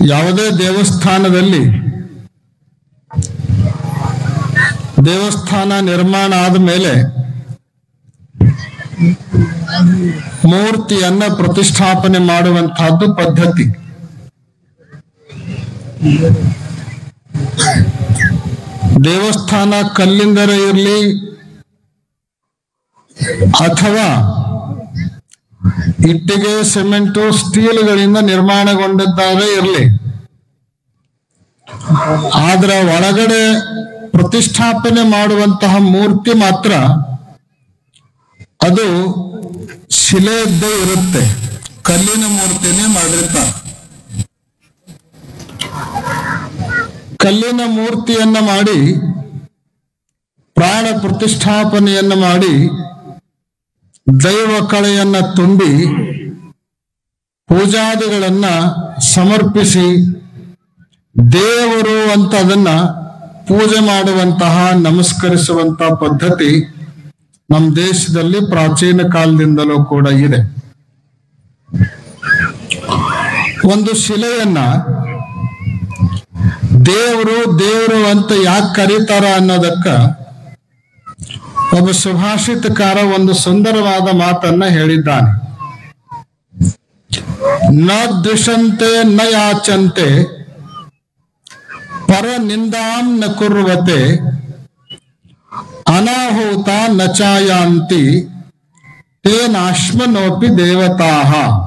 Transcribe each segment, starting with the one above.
ಯಾವುದೇ ದೇವಸ್ಥಾನದಲ್ಲಿ ದೇವಸ್ಥಾನ ನಿರ್ಮಾಣ ಆದ ಮೇಲೆ ಮೂರ್ತಿಯನ್ನ ಪ್ರತಿಷ್ಠಾಪನೆ ಮಾಡುವಂತಹದ್ದು ಪದ್ಧತಿ. ದೇವಸ್ಥಾನ ಕಲ್ಲಿಂದರೇ ಇರಲಿ ಅಥವಾ ಇಟ್ಟಿಗೆ, ಸಿಮೆಂಟು, ಸ್ಟೀಲ್ಗಳಿಂದ ನಿರ್ಮಾಣಗೊಂಡಿದ್ದಾರೆ ಇರಲಿ, ಆದ್ರ ಒಳಗಡೆ ಪ್ರತಿಷ್ಠಾಪನೆ ಮಾಡುವಂತಹ ಮೂರ್ತಿ ಮಾತ್ರ ಅದು ಶಿಲೆಯದ್ದೇ ಇರುತ್ತೆ, ಕಲ್ಲಿನ ಮೂರ್ತಿನೇ ಮಾಡಿರ್ತಾರೆ. ಕಲ್ಲಿನ ಮೂರ್ತಿಯನ್ನ ಮಾಡಿ ಪ್ರಾಣ ಪ್ರತಿಷ್ಠಾಪನೆಯನ್ನ ಮಾಡಿ ದೈವ ಕಳೆಯನ್ನ ತುಂಬಿ ಪೂಜಾದಿಗಳನ್ನ ಸಮರ್ಪಿಸಿ ದೇವರು ಅಂತ ಅದನ್ನ ಪೂಜೆ ಮಾಡುವಂತಹ ನಮಸ್ಕರಿಸುವಂತಹ ಪದ್ಧತಿ ನಮ್ಮ ದೇಶದಲ್ಲಿ ಪ್ರಾಚೀನ ಕಾಲದಿಂದಲೂ ಕೂಡ ಇದೆ. ಒಂದು ಶಿಲೆಯನ್ನ ದೇವರು ಅಂತ ಯಾಕೆ ಕರೀತಾರ ಅನ್ನೋದಕ್ಕ ಒಬ್ಬ ಸುಭಾಷಿತಕಾರ ಒಂದು ಸುಂದರವಾದ ಮಾತನ್ನ ಹೇಳಿದ್ದಾನೆ. ನ ದ್ವಿಷಂತೆ ನ ಯಾಚಂತೆ ಪರ ನಿಂದಾಂ ನ ಕುರ್ವತೆ ಅನಾಹೂತ ನ ಚಾಯಾಂತಿ ತೇನಾಶ್ಮನೋಪಿ ದೇವತಾಹ.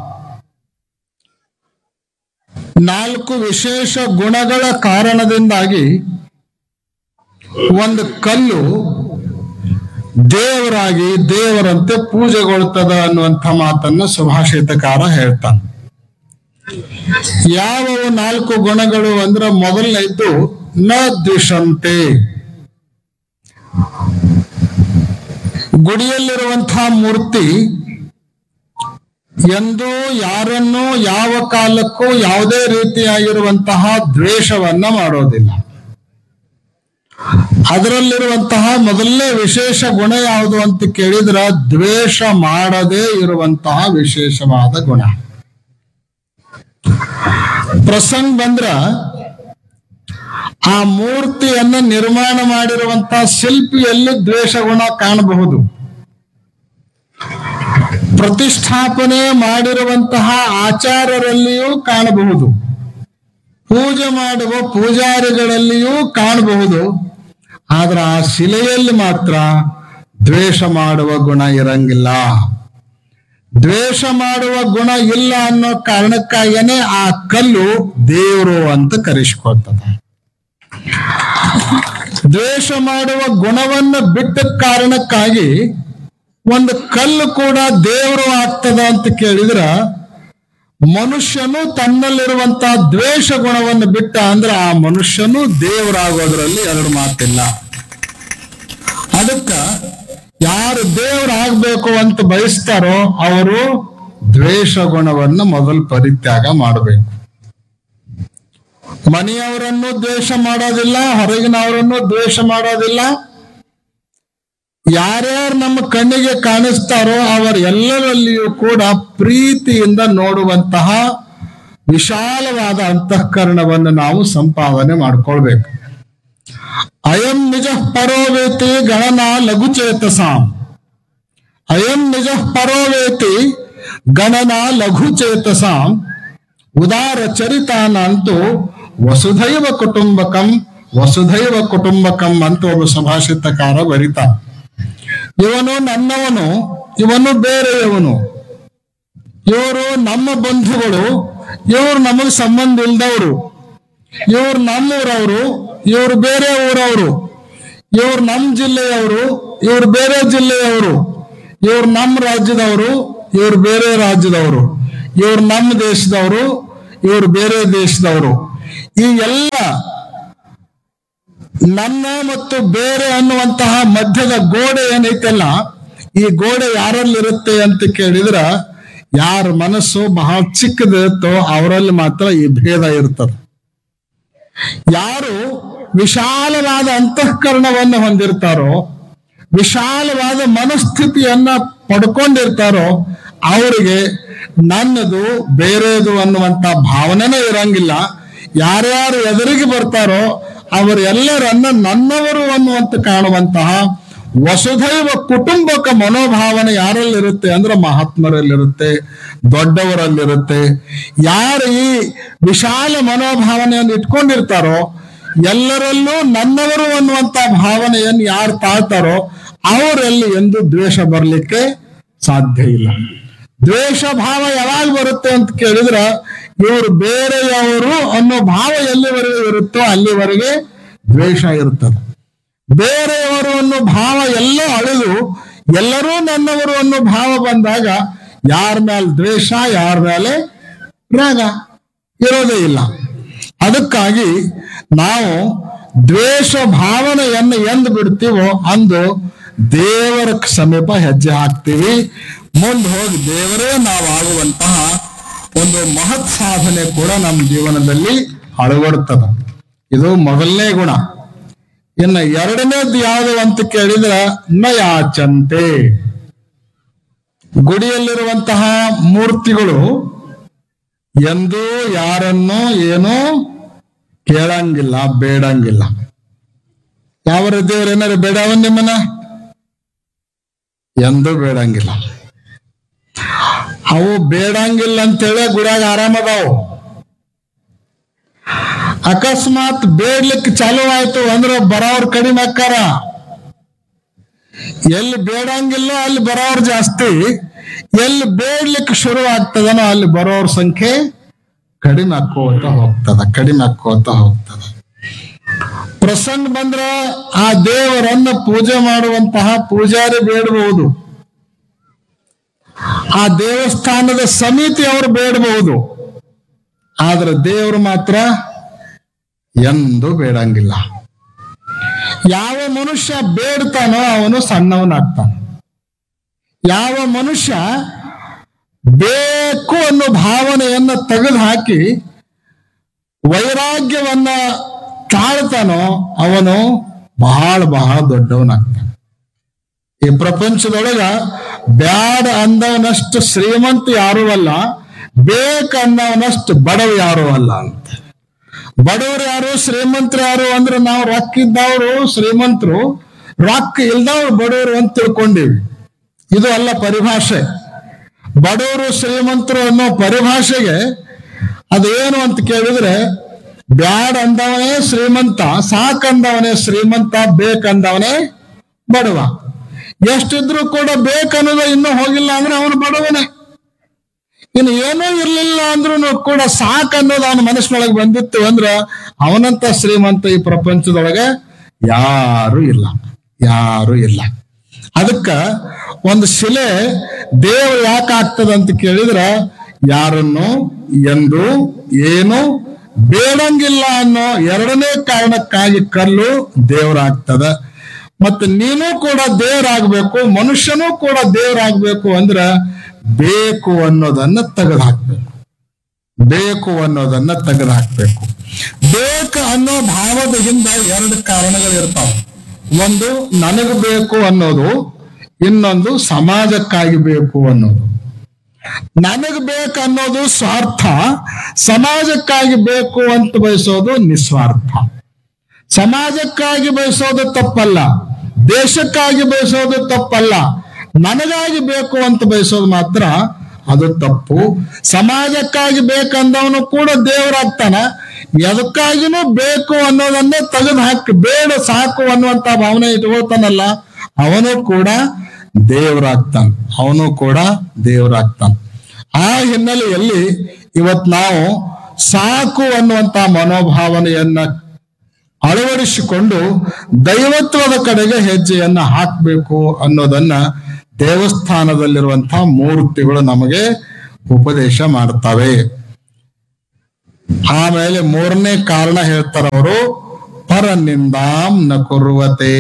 4 ವಿಶೇಷ ಗುಣಗಳ ಕಾರಣದಿಂದಾಗಿ ಒಂದು ಕಲ್ಲು ದೇವರಾಗಿ ದೇವರಂತೆ ಪೂಜೆಗೊಳ್ತದ ಅನ್ನುವಂಥ ಮಾತನ್ನ ಸುಭಾಷಿತಕಾರ ಹೇಳ್ತಾನೆ. ಯಾವವು 4 ಗುಣಗಳು ಅಂದ್ರೆ ಮೊದಲನೇದ್ದು ನ ದ್ವಿಷಂತೆ. ಗುಡಿಯಲ್ಲಿರುವಂತಹ ಮೂರ್ತಿ ಎಂದೂ ಯಾರನ್ನೂ ಯಾವ ಕಾಲಕ್ಕೂ ಯಾವುದೇ ರೀತಿಯಾಗಿರುವಂತಹ ದ್ವೇಷವನ್ನ ಮಾಡೋದಿಲ್ಲ. ಅದರಲ್ಲಿರುವಂತಹ ಮೊದಲನೇ ವಿಶೇಷ ಗುಣ ಯಾವುದು ಅಂತ ಕೇಳಿದ್ರ ದ್ವೇಷ ಮಾಡದೇ ಇರುವಂತಹ ವಿಶೇಷವಾದ ಗುಣ. ಪ್ರಸಂಗ ಬಂದ್ರ ಆ ಮೂರ್ತಿಯನ್ನ ನಿರ್ಮಾಣ ಮಾಡಿರುವಂತಹ ಶಿಲ್ಪಿಯಲ್ಲಿ ದ್ವೇಷ ಗುಣ ಕಾಣಬಹುದು. ಪ್ರತಿಷ್ಠಾಪನೆ ಮಾಡಿರುವಂತಹ ಆಚಾರರಲ್ಲಿಯೂ ಕಾಣಬಹುದು, ಪೂಜೆ ಮಾಡುವ ಪೂಜಾರಿಗಳಲ್ಲಿಯೂ ಕಾಣಬಹುದು. ಆದ್ರೆ ಆ ಶಿಲೆಯಲ್ಲಿ ಮಾತ್ರ ದ್ವೇಷ ಮಾಡುವ ಗುಣ ಇರಂಗಿಲ್ಲ. ದ್ವೇಷ ಮಾಡುವ ಗುಣ ಇಲ್ಲ ಅನ್ನೋ ಕಾರಣಕ್ಕಾಗೇನೆ ಆ ಕಲ್ಲು ದೇವರು ಅಂತ ಕರೆಸಿಕೊಳ್ತದೆ. ದ್ವೇಷ ಮಾಡುವ ಗುಣವನ್ನು ಬಿಟ್ಟ ಕಾರಣಕ್ಕಾಗಿ ಒಂದು ಕಲ್ಲು ಕೂಡ ದೇವರು ಆಗ್ತದ ಅಂತ ಕೇಳಿದ್ರ ಮನುಷ್ಯನು ತನ್ನಲ್ಲಿರುವಂತಹ ದ್ವೇಷ ಗುಣವನ್ನು ಬಿಟ್ಟ ಅಂದ್ರೆ ಆ ಮನುಷ್ಯನು ದೇವರಾಗೋದ್ರಲ್ಲಿ 2 ಮಾತಿಲ್ಲ. ಅದಕ್ಕ ಯಾರು ದೇವರಾಗಬೇಕು ಅಂತ ಬಯಸ್ತಾರೋ ಅವರು ದ್ವೇಷ ಗುಣವನ್ನು ಮೊದಲು ಪರಿತ್ಯಾಗ ಮಾಡಬೇಕು. ಮನೆಯವರನ್ನು ದ್ವೇಷ ಮಾಡೋದಿಲ್ಲ, ಹೊರಗಿನವರನ್ನು ದ್ವೇಷ ಮಾಡೋದಿಲ್ಲ. ಯಾರ್ಯಾರು ನಮ್ಮ ಕಣ್ಣಿಗೆ ಕಾಣಿಸ್ತಾರೋ ಅವರೆಲ್ಲರಲ್ಲಿಯೂ ಕೂಡ ಪ್ರೀತಿಯಿಂದ ನೋಡುವಂತಹ ವಿಶಾಲವಾದ ಅಂತಃಕರಣವನ್ನು ನಾವು ಸಂಪಾದನೆ ಮಾಡ್ಕೊಳ್ಬೇಕು. ಅಯಂ ನಿಜ ಪರೋವೇತಿ ಗಣನ ಲಘುಚೇತಸಾಂ. ಅಯಂ ನಿಜ ಪರೋವೇತಿ ಗಣನ ಲಘುಚೇತಸಾಂ ಉದಾರ ಚರಿತಾನಂತೂ ವಸುಧೈವ ಕುಟುಂಬಕಂ ವಸುಧೈವ ಕುಟುಂಬಕಂ ಅಂತ ಒಬ್ಬ ಸುಭಾಷಿತಕಾರ ಬರಿತ. ಇವನು ನನ್ನವನು, ಇವನು ಬೇರೆಯವನು, ಇವರು ನಮ್ಮ ಬಂಧುಗಳು, ಇವರು ನಮಗೆ ಸಂಬಂಧ ಇಲ್ದವರು, ಇವ್ರು ನಮ್ಮೂರವರು, ಇವ್ರು ಬೇರೆ ಊರವರು, ಇವ್ರು ನಮ್ಮ ಜಿಲ್ಲೆಯವರು, ಇವ್ರು ಬೇರೆ ಜಿಲ್ಲೆಯವರು, ಇವ್ರು ನಮ್ಮ ರಾಜ್ಯದವರು, ಇವ್ರು ಬೇರೆ ರಾಜ್ಯದವರು, ಇವ್ರು ನಮ್ಮ ದೇಶದವರು, ಇವ್ರು ಬೇರೆ ದೇಶದವರು. ಈ ಎಲ್ಲ ನನ್ನ ಮತ್ತು ಬೇರೆ ಅನ್ನುವಂತಹ ಮಧ್ಯದ ಗೋಡೆ ಏನೈತಲ್ಲ, ಈ ಗೋಡೆ ಯಾರಲ್ಲಿರುತ್ತೆ ಅಂತ ಕೇಳಿದ್ರ ಯಾರ ಮನಸ್ಸು ಬಹಳ ಚಿಕ್ಕದಿರುತ್ತೋ ಅವರಲ್ಲಿ ಮಾತ್ರ ಈ ಭೇದ ಇರ್ತದೆ. ಯಾರು ವಿಶಾಲವಾದ ಅಂತಃಕರಣವನ್ನು ಹೊಂದಿರ್ತಾರೋ, ವಿಶಾಲವಾದ ಮನಸ್ಥಿತಿಯನ್ನ ಪಡ್ಕೊಂಡಿರ್ತಾರೋ ಅವರಿಗೆ ನನ್ನದು ಬೇರೆದು ಅನ್ನುವಂತ ಭಾವನೆನೇ ಇರಂಗಿಲ್ಲ. ಯಾರ್ಯಾರು ಎದುರಿಗೆ ಬರ್ತಾರೋ ಅವರೆಲ್ಲರನ್ನ ನನ್ನವರು ಅನ್ನುವಂತ ಕಾಣುವಂತಹ ವಸುಧೈವ ಕುಟುಂಬಕ ಮನೋಭಾವನೆ ಯಾರಲ್ಲಿರುತ್ತೆ ಅಂದ್ರೆ ಮಹಾತ್ಮರಲ್ಲಿರುತ್ತೆ, ದೊಡ್ಡವರಲ್ಲಿರುತ್ತೆ. ಯಾರು ಈ ವಿಶಾಲ ಮನೋಭಾವನೆಯನ್ನು ಇಟ್ಕೊಂಡಿರ್ತಾರೋ, ಎಲ್ಲರಲ್ಲೂ ನನ್ನವರು ಅನ್ನುವಂತ ಭಾವನೆಯನ್ನು ಯಾರು ತಾಳ್ತಾರೋ ಅವರಲ್ಲಿ ಎಂದು ದ್ವೇಷ ಬರಲಿಕ್ಕೆ ಸಾಧ್ಯ ಇಲ್ಲ. ದ್ವೇಷ ಭಾವ ಯಾವಾಗ ಬರುತ್ತೆ ಅಂತ ಕೇಳಿದ್ರ, ಇವರು ಬೇರೆಯವರು ಅನ್ನೋ ಭಾವ ಎಲ್ಲಿವರೆಗೆ ಇರುತ್ತೋ ಅಲ್ಲಿವರೆಗೆ ದ್ವೇಷ ಇರ್ತದೆ. ಬೇರೆಯವರು ಅನ್ನೋ ಭಾವ ಎಲ್ಲ ಅಳೆದು ಎಲ್ಲರೂ ನನ್ನವರು ಅನ್ನೋ ಭಾವ ಬಂದಾಗ ಯಾರ ಮೇಲೆ ದ್ವೇಷ, ಯಾರ ಮೇಲೆ ರಾಗ ಇರೋದೇ ಇಲ್ಲ. ಅದಕ್ಕಾಗಿ ನಾವು ದ್ವೇಷ ಭಾವನೆಯನ್ನು ಎಂದು ಬಿಡ್ತೀವೋ ಅಂದು ದೇವರ ಸಮೀಪ ಹೆಜ್ಜೆ ಹಾಕ್ತೀವಿ. ಮುಂದೆ ಹೋಗಿ ದೇವರೇ ನಾವು ಆಗುವಂತಹ ಒಂದು ಮಹತ್ ಸಾಧನೆ ಕೂಡ ನಮ್ಮ ಜೀವನದಲ್ಲಿ ಅಳವಡ್ತದ. ಇದು ಮೊದಲನೇ ಗುಣ. ಇನ್ನು ಎರಡನೇದು ಯಾವುದು ಅಂತ ಕೇಳಿದ್ರ ನಯಾಚಂತೆ. ಗುಡಿಯಲ್ಲಿರುವಂತಹ ಮೂರ್ತಿಗಳು ಎಂದೂ ಯಾರನ್ನೂ ಏನೂ ಕೇಳಂಗಿಲ್ಲ, ಬೇಡಂಗಿಲ್ಲ. ಯಾವ ದೇವ್ರ ಏನಾರು ಬೇಡವ ನಿಮ್ಮನ್ನ? ಎಂದೂ ಬೇಡಂಗಿಲ್ಲ. ಅವು ಬೇಡಂಗಿಲ್ಲ ಅಂತೇಳಿ ಗುಡಿಯಾಗ ಆರಾಮದಾವು. ಅಕಸ್ಮಾತ್ ಬೇಡ್ಲಿಕ್ಕೆ ಚಾಲು ಆಯ್ತು ಅಂದ್ರೆ ಬರೋವ್ರ ಕಡಿಮೆ ಆಕ್ಕಾರ. ಎಲ್ಲಿ ಬೇಡಂಗಿಲ್ಲ ಅಲ್ಲಿ ಬರೋವ್ರು ಜಾಸ್ತಿ, ಎಲ್ಲಿ ಬೇಡ್ಲಿಕ್ಕೆ ಶುರು ಆಗ್ತದನೋ ಅಲ್ಲಿ ಬರೋವ್ರ ಸಂಖ್ಯೆ ಕಡಿಮೆ ಆಕ್ಕೋತ ಹೋಗ್ತದ. ಪ್ರಸಂಗ ಬಂದ್ರ ಆ ದೇವರನ್ನ ಪೂಜೆ ಮಾಡುವಂತಹ ಪೂಜಾರಿ ಬೇಡಬಹುದು, ಆ ದೇವಸ್ಥಾನದ ಸಮಿತಿ ಅವರು ಬೇಡಬಹುದು, ಆದ್ರೆ ದೇವರು ಮಾತ್ರ ಎಂದೂ ಬೇಡಂಗಿಲ್ಲ. ಯಾವ ಮನುಷ್ಯ ಬೇಡ್ತಾನೋ ಅವನು ಸಣ್ಣವನಾಗ್ತಾನ. ಯಾವ ಮನುಷ್ಯ ಬೇಕು ಅನ್ನೋ ಭಾವನೆಯನ್ನ ತೆಗೆದು ಹಾಕಿ ವೈರಾಗ್ಯವನ್ನ ತಾಳ್ತಾನೋ ಅವನು ಬಹಳ ಬಹಳ ದೊಡ್ಡವನಾಗ್ತಾನೆ. ಈ ಪ್ರಪಂಚದೊಳಗ ಬ್ಯಾಡ ಅಂದವನಷ್ಟು ಶ್ರೀಮಂತ ಯಾರೂ ಅಲ್ಲ, ಬೇಕನ್ನವನಷ್ಟು ಬಡವ ಯಾರೂ ಅಲ್ಲ ಅಂತ. ಬಡವರು ಯಾರು, ಶ್ರೀಮಂತರು ಯಾರು ಅಂದ್ರೆ ನಾವು ರೊಕ್ಕ ಇದ್ದವರು ಶ್ರೀಮಂತರು, ರೊಕ್ಕ ಇಲ್ದವ್ರು ಬಡವರು ಅಂತ ತಿಳ್ಕೊಂಡಿವಿ. ಇದು ಅಲ್ಲ ಪರಿಭಾಷೆ. ಬಡವರು ಶ್ರೀಮಂತರು ಅನ್ನೋ ಪರಿಭಾಷೆಗೆ ಅದೇನು ಅಂತ ಕೇಳಿದ್ರೆ, ಬ್ಯಾಡ್ ಅಂದವನೇ ಶ್ರೀಮಂತ, ಸಾಕಂದವನೇ ಶ್ರೀಮಂತ, ಬೇಕಂದವನೇ ಬಡವ. ಎಷ್ಟಿದ್ರು ಕೂಡ ಬೇಕನ್ನೋದು ಇನ್ನೂ ಹೋಗಿಲ್ಲ ಅಂದ್ರೆ ಅವನು ಬಡವನೇ. ಇನ್ನು ಏನೂ ಇರ್ಲಿಲ್ಲ ಅಂದ್ರೂ ಕೂಡ ಸಾಕನ್ನೋದು ಅವನ ಮನಸ್ಸಿನೊಳಗೆ ಬಂದಿತ್ತು ಅಂದ್ರ ಅವನಂತ ಶ್ರೀಮಂತ ಈ ಪ್ರಪಂಚದೊಳಗೆ ಯಾರು ಇಲ್ಲ. ಅದಕ್ಕ ಒಂದು ಶಿಲೆ ದೇವರು ಯಾಕೆ ಆಗ್ತದಂತ ಕೇಳಿದ್ರ, ಯಾರನ್ನು ಎಂದು ಏನು ಬೇಡಂಗಿಲ್ಲ ಅನ್ನೋ ಎರಡನೇ ಕಾರಣಕ್ಕಾಗಿ ಕಲ್ಲು ದೇವರಾಗ್ತದ. ಮತ್ತೆ ನೀನು ಕೂಡ ದೇವರಾಗಬೇಕು, ಮನುಷ್ಯನೂ ಕೂಡ ದೇವರಾಗಬೇಕು ಅಂದ್ರ ಬೇಕು ಅನ್ನೋದನ್ನ ತೆಗೆದುಹಾಕ್ಬೇಕು. ಬೇಕು ಅನ್ನೋ ಭಾವದ ಹಿಂದೆ ಎರಡು ಕಾರಣಗಳಿರ್ತಾವ. ಒಂದು ನನಗೆ ಬೇಕು ಅನ್ನೋದು, ಇನ್ನೊಂದು ಸಮಾಜಕ್ಕಾಗಿ ಬೇಕು ಅನ್ನೋದು. ನನಗೆ ಬೇಕು ಅನ್ನೋದು ಸ್ವಾರ್ಥ, ಸಮಾಜಕ್ಕಾಗಿ ಬೇಕು ಅಂತ ಬಯಸೋದು ನಿಸ್ವಾರ್ಥ. ಸಮಾಜಕ್ಕಾಗಿ ಬಯಸೋದು ತಪ್ಪಲ್ಲ, ದೇಶಕ್ಕಾಗಿ ಬಯಸೋದು ತಪ್ಪಲ್ಲ, ನನಗಾಗಿ ಬೇಕು ಅಂತ ಬಯಸೋದು ಮಾತ್ರ ಅದು ತಪ್ಪು. ಸಮಾಜಕ್ಕಾಗಿ ಬೇಕಂದವನು ಕೂಡ ದೇವರಾಗ್ತಾನ. ಎದಕ್ಕಾಗಿನೂ ಬೇಕು ಅನ್ನೋದನ್ನೇ ತೆಗೆದು ಹಾಕಿ ಬೇಡ ಸಾಕು ಅನ್ನುವಂತ ಭಾವನೆ ಇಟ್ಕೊಳ್ತಾನಲ್ಲ, ಅವನು ಕೂಡ ದೇವರಾಗ್ತಾನ. ಆ ಹಿನ್ನೆಲೆಯಲ್ಲಿ ಇವತ್ ನಾವು ಸಾಕು ಅನ್ನುವಂತ ಮನೋಭಾವನೆಯನ್ನ ಅಳವಡಿಸಿಕೊಂಡು ದೈವತ್ವದ ಕಡೆಗೆ ಹೆಜ್ಜೆಯನ್ನ ಹಾಕಬೇಕು ಅನ್ನೋದನ್ನ ದೇವಸ್ಥಾನದಲ್ಲಿರುವಂತಹ ಮೂರ್ತಿಗಳು ನಮಗೆ ಉಪದೇಶ ಮಾಡ್ತವೆ. ಆಮೇಲೆ ಮೂರನೇ ಕಾರಣ ಹೇಳ್ತಾರ ಅವರು, ಪರನಿಂದಾಂ ನ ಕುರ್ವತೆ.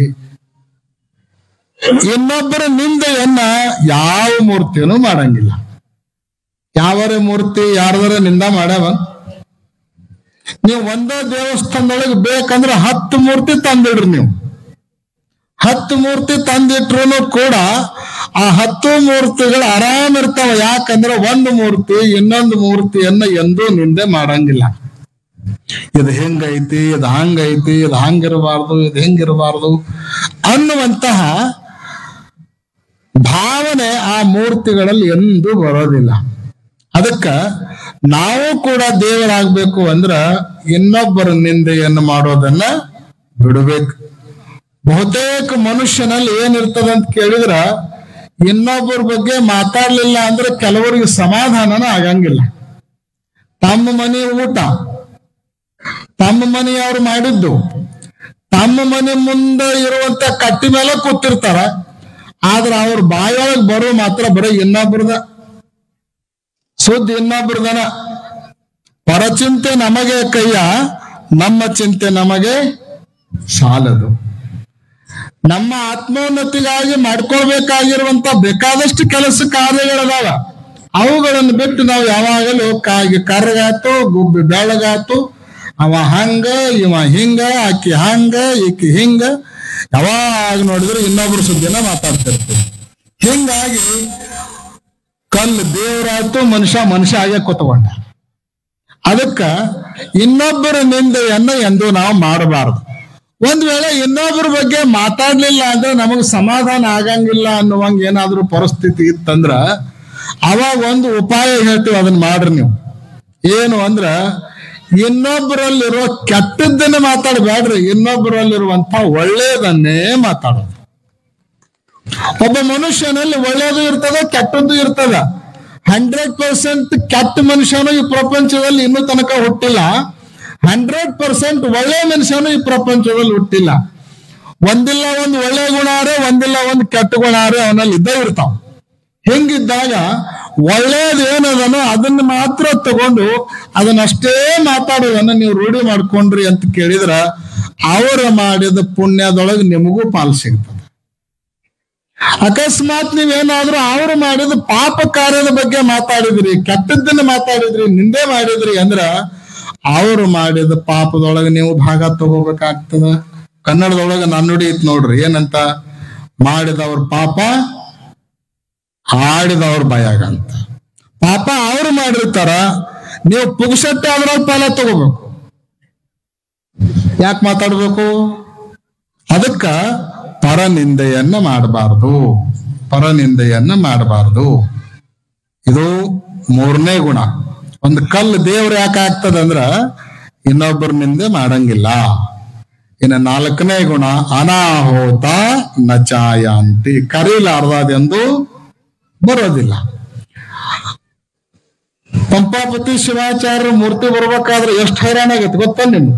ಇನ್ನೊಬ್ಬರ ನಿಂದೆಯನ್ನ ಯಾವ ಮೂರ್ತಿಯೂ ಮಾಡಂಗಿಲ್ಲ. ಯಾವರೇ ಮೂರ್ತಿ ಯಾರದರ ನಿಂದ ಮಾಡ್ಯಾವ? ನೀವು ಒಂದೇ ದೇವಸ್ಥಾನದೊಳಗೆ ಬೇಕಂದ್ರೆ 10 ಮೂರ್ತಿ ತಂದಿಡ್ರಿ. ನೀವು 10 ಮೂರ್ತಿ ತಂದಿಟ್ರು ಕೂಡ ಆ 10 ಮೂರ್ತಿಗಳು ಆರಾಮ್ ಇರ್ತಾವ. ಯಾಕಂದ್ರೆ ಒಂದು ಮೂರ್ತಿ ಇನ್ನೊಂದು ಮೂರ್ತಿಯನ್ನ ಎಂದೂ ನಿಂದೆ ಮಾಡಂಗಿಲ್ಲ. ಇದು ಹೆಂಗೈತಿ, ಇದು ಹಂಗೈತಿ, ಇದು ಹಂಗಿರಬಾರ್ದು, ಇದು ಹೆಂಗಿರಬಾರ್ದು ಅನ್ನುವಂತಹ ಭಾವನೆ ಆ ಮೂರ್ತಿಗಳಲ್ಲಿ ಎಂದೂ ಬರೋದಿಲ್ಲ. ಅದಕ್ಕ ನಾವು ಕೂಡ ದೇವರಾಗಬೇಕು ಅಂದ್ರ ಇನ್ನೊಬ್ಬರ ನಿಂದೆಯನ್ನು ಮಾಡೋದನ್ನ ಬಿಡಬೇಕು. ಬಹುತೇಕ ಮನುಷ್ಯನಲ್ಲಿ ಏನಿರ್ತದಂತ ಕೇಳಿದ್ರ, ಇನ್ನೊಬ್ಬರ ಬಗ್ಗೆ ಮಾತಾಡ್ಲಿಲ್ಲ ಅಂದ್ರೆ ಕೆಲವರಿಗೆ ಸಮಾಧಾನನ ಆಗಂಗಿಲ್ಲ. ತಮ್ಮ ಮನೆ ಊಟ, ತಮ್ಮ ಮನೆಯವ್ರು ಮಾಡಿದ್ದು, ತಮ್ಮ ಮನೆ ಮುಂದೆ ಇರುವಂತ ಕಟ್ಟಿ ಮೇಲೆ ಕೂತಿರ್ತಾರ. ಆದ್ರ ಅವ್ರ ಬಾಯೊಳಗೆ ಬರೋ ಮಾತ್ರ ಬರೀ ಇನ್ನೊಬ್ರದ ಸುದ್ದಿ, ಇನ್ನೊಬ್ರದನ. ಪರಚಿಂತೆ ನಮಗೆ ಕೈಯ, ನಮ್ಮ ಚಿಂತೆ ನಮಗೆ ಸಾಲದು. ನಮ್ಮ ಆತ್ಮೋನ್ನತಿಗಾಗಿ ಮಾಡ್ಕೊಳ್ಬೇಕಾಗಿರುವಂತ ಬೇಕಾದಷ್ಟು ಕೆಲಸ ಕಾರ್ಯಗಳದಾವ. ಅವುಗಳನ್ನು ಬಿಟ್ಟು ನಾವು ಯಾವಾಗಲೂ ಕರ್ಗಾತು, ಗುಬ್ಬಿ ಬೆಳಗಾತು, ಅವ ಹಂಗ, ಇವ ಹಿಂಗ, ಆಕಿ ಹಂಗ, ಈಕಿ ಹಿಂಗ, ಯಾವಾಗ ನೋಡಿದ್ರು ಇನ್ನೊಬ್ರ ಸುದ್ದಿನ ಮಾತಾಡ್ತಿರ್ತೀವಿ. ಹಿಂಗಾಗಿ ಕಲ್ಲು ದೇವರಾಯ್ತು, ಮನುಷ್ಯ ಆಗೇ ಕೂತ್ಕೊಂಡ. ಅದಕ್ಕ ಇನ್ನೊಬ್ಬರ ನಿಂದೆಯನ್ನು ಎಂದು ನಾವು ಮಾಡಬಾರದು. ಒಂದ್ ವೇಳೆ ಇನ್ನೊಬ್ಬರ ಬಗ್ಗೆ ಮಾತಾಡ್ಲಿಲ್ಲ ಅಂದ್ರೆ ನಮಗ್ ಸಮಾಧಾನ ಆಗಂಗಿಲ್ಲ ಅನ್ನುವಂಗ ಏನಾದ್ರೂ ಪರಿಸ್ಥಿತಿ ಇತ್ತಂದ್ರ ಅವಾಗ ಒಂದು ಉಪಾಯ ಹೇಳ್ತೀವಿ, ಅದನ್ನ ಮಾಡ್ರಿ ನೀವು. ಏನು ಅಂದ್ರ, ಇನ್ನೊಬ್ಬರಲ್ಲಿರೋ ಕೆಟ್ಟದ್ದನ್ನೇ ಮಾತಾಡಬೇಡ್ರಿ, ಇನ್ನೊಬ್ಬರಲ್ಲಿರುವಂತ ಒಳ್ಳೇದನ್ನೇ ಮಾತಾಡೋದು. ಒಬ್ಬ ಮನುಷ್ಯನಲ್ಲಿ ಒಳ್ಳೇದು ಇರ್ತದ, ಕೆಟ್ಟದ್ದು ಇರ್ತದ. 100% ಕೆಟ್ಟ ಮನುಷ್ಯನು ಈ ಪ್ರಪಂಚದಲ್ಲಿ ಇನ್ನೂ ತನಕ ಹುಟ್ಟಿಲ್ಲ. 100% ಒಳ್ಳೆ ಮನುಷ್ಯನು ಈ ಪ್ರಪಂಚದಲ್ಲಿ ಹುಟ್ಟಿಲ್ಲ. ಒಂದಿಲ್ಲ ಒಂದು ಒಳ್ಳೆ ಗುಣಾರೆ, ಒಂದಿಲ್ಲ ಒಂದು ಕೆಟ್ಟ ಗುಣಾರೆ ಅವನಲ್ಲಿ ಇದ್ದೇ ಇರ್ತಾವ. ಹಿಂಗಿದ್ದಾಗ ಒಳ್ಳೇದು ಏನದನೋ ಅದನ್ನ ಮಾತ್ರ ತಗೊಂಡು ಅದನ್ನಷ್ಟೇ ಮಾತಾಡೋದನ್ನ ನೀವು ರೂಢಿ ಮಾಡ್ಕೊಂಡ್ರಿ ಅಂತ ಕೇಳಿದ್ರ ಅವರು ಮಾಡಿದ ಪುಣ್ಯದೊಳಗೆ ನಿಮಗೂ ಪಾಲು ಸಿಗ್ತದೆ. ಅಕಸ್ಮಾತ್ ನೀವೇನಾದ್ರೂ ಅವ್ರು ಮಾಡಿದ ಪಾಪ ಕಾರ್ಯದ ಬಗ್ಗೆ ಮಾತಾಡಿದ್ರಿ, ಕೆಟ್ಟದ್ದನ್ನ ಮಾತಾಡಿದ್ರಿ, ನಿಂದೆ ಮಾಡಿದ್ರಿ ಅಂದ್ರ ಅವರು ಮಾಡಿದ ಪಾಪದೊಳಗೆ ನೀವು ಭಾಗ ತಗೋಬೇಕಾಗ್ತದ. ಕನ್ನಡದೊಳಗೆ ನಾನುಡಿ ಐತ್ ನೋಡ್ರಿ, ಏನಂತ, ಮಾಡಿದವ್ರ ಪಾಪ ಆಡಿದವ್ರ ಭಯಾಗ ಅಂತ. ಪಾಪ ಅವ್ರು ಮಾಡಿರ್ತಾರ, ನೀವು ಪುಗ್ಸಟ್ಟೆ ಅದ್ರಲ್ಲಿ ಫಲ ತಗೋಬೇಕು. ಯಾಕೆ ಮಾತಾಡ್ಬೇಕು? ಅದಕ್ಕ ಪರನಿಂದೆಯನ್ನ ಮಾಡಬಾರ್ದು, ಪರನಿಂದೆಯನ್ನ ಮಾಡಬಾರ್ದು. ಇದು 3ನೇ ಗುಣ. ಒಂದು ಕಲ್ಲು ದೇವ್ರು ಯಾಕೆ ಆಗ್ತದಂದ್ರ ಇನ್ನೊಬ್ಬರ ನಿಂದೆ ಮಾಡಂಗಿಲ್ಲ. ಇನ್ನು 4ನೇ ಗುಣ, ಅನಾಹೋತ ನಚಾಯಾಂತಿ, ಕರೀಲಾರ್ದದೆಂದು ಬರೋದಿಲ್ಲ. ಪಂಪಾಪತಿ ಶಿವಾಚಾರ್ಯರ ಮೂರ್ತಿ ಬರ್ಬೇಕಾದ್ರೆ ಎಷ್ಟು ಹೈರಾಣ ಆಗತ್ತೆ ಗೊತ್ತ ನಿಮ್ಗೆ?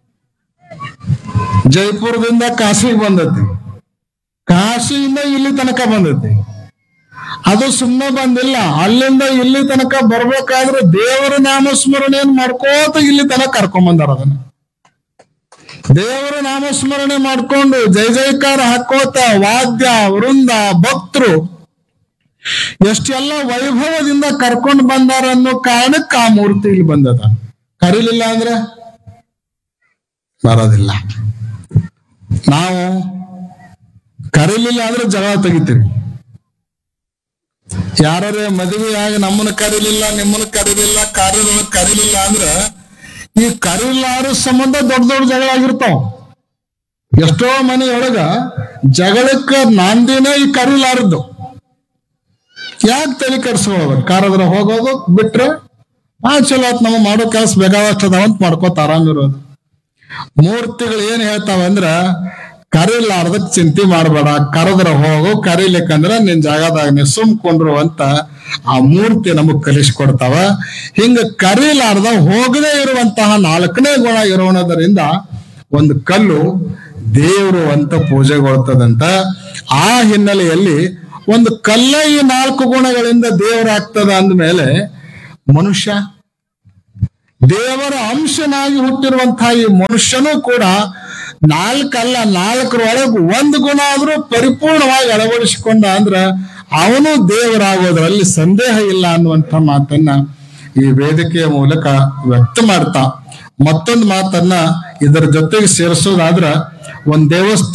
ಜೈಪುರದಿಂದ ಕಾಶಿಗೆ ಬಂದತಿ, ಕಾಶಿಯಿಂದ ಇಲ್ಲಿ ತನಕ ಬಂದತಿ. ಅದು ಸುಮ್ಮನೆ ಬಂದಿಲ್ಲ, ಅಲ್ಲಿಂದ ಇಲ್ಲಿ ತನಕ ಬರ್ಬೇಕಾದ್ರೆ ದೇವರ ನಾಮಸ್ಮರಣೆಯನ್ನು ಮಾಡ್ಕೋತ ಇಲ್ಲಿ ತನಕ ಕರ್ಕೊಂಡ್ ಅದನ್ನ. ದೇವರ ನಾಮಸ್ಮರಣೆ ಮಾಡ್ಕೊಂಡು ಜೈ ಜೈಕಾರ ಹಾಕೋತ ವಾದ್ಯ ವೃಂದ ಭಕ್ತರು ಎಷ್ಟೆಲ್ಲ ವೈಭವದಿಂದ ಕರ್ಕೊಂಡು ಬಂದಾರ ಅನ್ನೋ ಕಾರಣಕ್ಕೆ ಆ ಮೂರ್ತಿ ಇಲ್ಲಿ ಬಂದದ. ಕರೀಲಿಲ್ಲ ಅಂದ್ರೆ ಬರೋದಿಲ್ಲ. ನಾವು ಕರೀಲಿಲ್ಲ ಅಂದ್ರೆ ಜಗಳ ತೆಗಿತೀವಿ. ಯಾರೇ ಮದುವೆಯಾಗಿ ನಮ್ಮನ್ನ ಕರೀಲಿಲ್ಲ, ನಿಮ್ಮನ್ನ ಕರೀಲಿಲ್ಲ, ಕಾರ್ಯದೊಳಗೆ ಕರೀಲಿಲ್ಲ ಅಂದ್ರ ಈ ಕರೀಲಾರ ಸಂಬಂಧ ದೊಡ್ಡ ದೊಡ್ಡ ಜಗಳ ಆಗಿರ್ತಾವ. ಎಷ್ಟೋ ಮನೆಯೊಳಗ ಜಗಳಕ್ಕ ನಾಂದಿನೇ ಈ ಕರೀಲಾರದ್ದು. ಯಾಕೆ ತಲೆ ಕೆಡ್ಸ್ಕೊಳ್ಳೋದು? ಕಾರದ್ರ ಹೋಗೋದು ಬಿಟ್ರೆ ಚಲೋ ಆತ್, ನಮ್ಮ ಮಾಡೋ ಕೆಲಸ ಬೇಕಾದಷ್ಟು ಅದಾವಂತ ಮಾಡ್ಕೋತ ಆರಾಮಿರೋದು. ಮೂರ್ತಿಗಳು ಏನ್ ಹೇಳ್ತಾವಂದ್ರ, ಕರೀಲಾರ್ದಕ್ ಚಿಂತೆ ಮಾಡಬೇಡ, ಕರೆದ್ರ ಹೋಗು, ಕರೀಲಿಕ್ಕಂದ್ರ ನಿನ್ ಜಾಗದಾಗ ನೀ ಸುಮ್ಕೊಂಡ್ರು ಅಂತ ಆ ಮೂರ್ತಿ ನಮಗ್ ಕಲಿಸ್ಕೊಡ್ತಾವ. ಹಿಂಗ ಕರೀಲಾರ್ದ ಹೋಗದೇ ಇರುವಂತಹ 4ನೇ ಗುಣ ಇರೋಣದರಿಂದ ಒಂದು ಕಲ್ಲು ದೇವರು ಅಂತ ಪೂಜೆಗೊಳ್ತದಂತ. ಆ ಹಿನ್ನೆಲೆಯಲ್ಲಿ ಒಂದು ಕಲ್ಲ ಈ 4 ಗುಣಗಳಿಂದ ದೇವರಾಗ್ತದ ಅಂದ್ಮೇಲೆ ಮನುಷ್ಯ ದೇವರ ಅಂಶನಾಗಿ ಹುಟ್ಟಿರುವಂತಹ ಈ ಮನುಷ್ಯನೂ ಕೂಡ 4 ಅಲ್ಲ, 4ರೊಳಗೆ 1 ಗುಣ ಆದ್ರೂ ಪರಿಪೂರ್ಣವಾಗಿ ಅಳವಡಿಸಿಕೊಂಡ ಅಂದ್ರ ಅವನು ದೇವರಾಗೋದ್ರಲ್ಲಿ ಸಂದೇಹ ಇಲ್ಲ ಅನ್ನುವಂಥ ಮಾತನ್ನ ಈ ವೇದಿಕೆಯ ಮೂಲಕ ವ್ಯಕ್ತ ಮಾಡ್ತಾ, ಮತ್ತೊಂದು ಮಾತನ್ನ ಇದರ ಜೊತೆಗೆ ಸೇರಿಸೋದಾದ್ರ, ಒಂದ್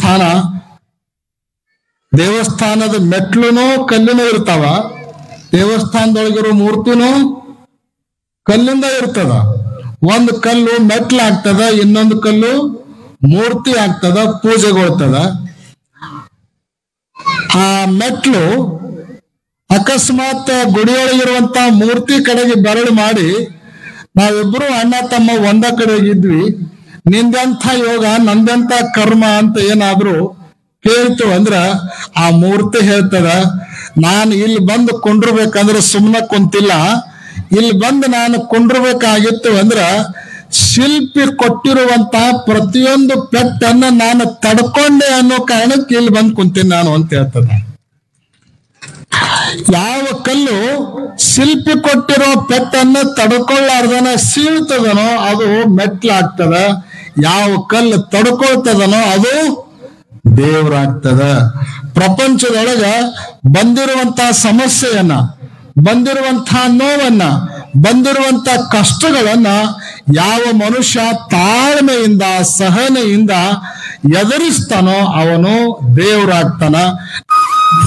ದೇವಸ್ಥಾನದ ಮೆಟ್ಲುನೂ ಕಲ್ಲಿನೂ ಇರ್ತಾವ, ದೇವಸ್ಥಾನದೊಳಗಿರೋ ಮೂರ್ತಿನೂ ಕಲ್ಲಿಂದ ಇರ್ತದ. ಒಂದು ಕಲ್ಲು ಮೆಟ್ಲಾಗ್ತದ, ಇನ್ನೊಂದು ಕಲ್ಲು ಮೂರ್ತಿ ಆಗ್ತದ, ಪೂಜೆಗೊಳ್ತದ. ಆ ಮೆಟ್ಲು ಅಕಸ್ಮಾತ್ ಗುಡಿಯೊಳಗಿರುವಂತ ಮೂರ್ತಿ ಕಡೆಗೆ ಬೆರಳು ಮಾಡಿ, ನಾವಿಬ್ರು ಅಣ್ಣ ತಮ್ಮ ಒಂದ ಕಡೆಗಿದ್ವಿ, ನಿಂದೆಂಥ ಯೋಗ ನಂದೆಂಥ ಕರ್ಮ ಅಂತ ಏನಾದ್ರು ಕೇಳ್ತು ಅಂದ್ರ ಆ ಮೂರ್ತಿ ಹೇಳ್ತದ, ನಾನು ಇಲ್ಲಿ ಬಂದು ಕೊಂಡಿರ್ಬೇಕಂದ್ರೆ ಸುಮ್ಮನೆ ಕುಂತಿಲ್ಲ, ಇಲ್ಲಿ ಬಂದು ನಾನು ಕೊಂಡಿರ್ಬೇಕಾಗಿತ್ತು ಅಂದ್ರ ಶಿಲ್ಪಿ ಕೊಟ್ಟಿರುವಂತ ಪ್ರತಿಯೊಂದು ಪೆಟ್ಟನ್ನ ನಾನು ತಡ್ಕೊಂಡೆ ಅನ್ನೋ ಕಾರಣಕ್ಕೆ ಇಲ್ಲಿ ಬಂದು ಕುಂತೀನಿ ನಾನು ಅಂತ ಹೇಳ್ತದ. ಯಾವ ಕಲ್ಲು ಶಿಲ್ಪಿ ಕೊಟ್ಟಿರೋ ಪೆಟ್ಟನ್ನ ತಡ್ಕೊಳ್ಳಾರ್ದನ ಸೀಳ್ತದನೋ ಅದು ಮೆಟ್ಲಾಗ್ತದ, ಯಾವ ಕಲ್ಲು ತಡ್ಕೊಳ್ತದನೋ ಅದು ದೇವ್ರಾಗ್ತದ. ಪ್ರಪಂಚದೊಳಗ ಬಂದಿರುವಂತ ಸಮಸ್ಯೆಯನ್ನ, ಬಂದಿರುವಂತ ನೋವನ್ನ, ಬಂದಿರುವಂತ ಕಷ್ಟಗಳನ್ನ ಯಾವ ಮನುಷ್ಯ ತಾಳ್ಮೆಯಿಂದ ಸಹನೆಯಿಂದ ಎದುರಿಸ್ತಾನೋ ಅವನು ದೇವ್ರಾಗ್ತಾನ.